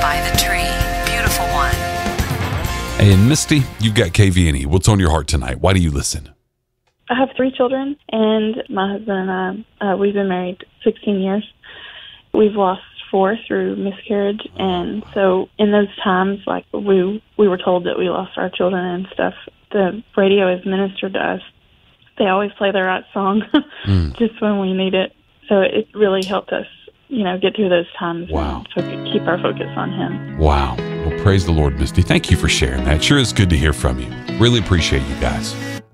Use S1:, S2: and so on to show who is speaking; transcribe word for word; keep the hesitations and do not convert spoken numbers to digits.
S1: By the Tree. Beautiful one.
S2: And Misty, you've got K V N E. What's on your heart tonight? Why do you listen?
S3: I have three children, and my husband and I, uh, we've been married sixteen years. We've lost four through miscarriage, and so in those times, like we we were told that we lost our children and stuff, the radio has ministered to us. They always play the right song mm. just when we need it. So it really helped us, you know, get through those times.
S2: Wow.
S3: And so keep our focus on Him.
S2: Wow. Well, praise the Lord, Misty. Thank you for sharing that. Sure is good to hear from you. Really appreciate you guys.